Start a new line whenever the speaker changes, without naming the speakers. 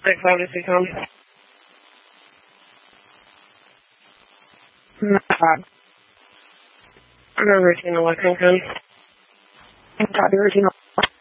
5 to 6 home. Not bad. I'm a routine Lexington.
Copy routine.